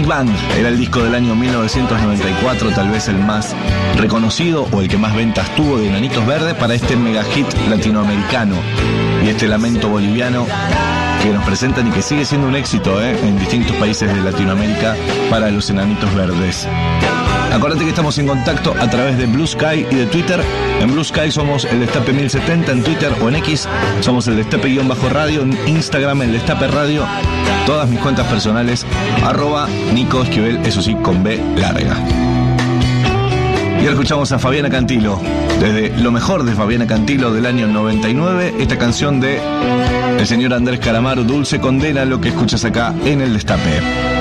Big Bang era el disco del año 1994, tal vez el más reconocido o el que más ventas tuvo de Enanitos Verdes para este mega hit latinoamericano y este lamento boliviano que nos presentan y que sigue siendo un éxito en distintos países de Latinoamérica para los Enanitos Verdes. Acuérdate que estamos en contacto a través de Blue Sky y de Twitter. En Blue Sky somos el Destape 1070, en Twitter o en X somos el Destape-radio, en Instagram el Destape Radio. Todas mis cuentas personales, @Nico Esquivel, eso sí, con B larga. Y ahora escuchamos a Fabiana Cantilo, desde lo mejor de Fabiana Cantilo del año 99, esta canción de el señor Andrés Calamaro, Dulce Condena, lo que escuchas acá en el Destape.